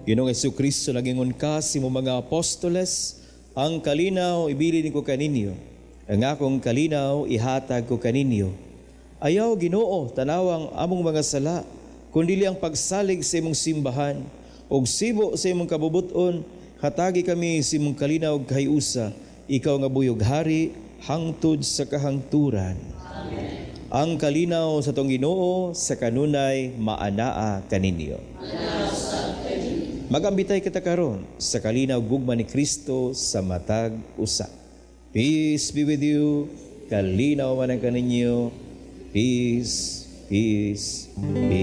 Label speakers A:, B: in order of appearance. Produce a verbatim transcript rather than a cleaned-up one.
A: Ginoong Jesucristo nagingon ka si mo mga apostoles, ang kalinaw ibilin ko kaninyo, ang akong kalinaw ihatag ko kaninyo. Ayaw Ginoo tanawang among mga sala, kundili ang pagsalig sa imong simbahan, og sibo sa imong kabubuton, hatagi kami sa imong kalinaw kayusa, ikaw nga buyog hari, hangtod sa kahangturan. Amen. Ang kalinaw sa tong Ginoo sa kanunay maanaa kaninyo. Magambitay kita karon sa kalinaw gugma ni Kristo sa matag usa. Peace be with you. Kalinaw man ang kaninyo. Peace, peace, peace.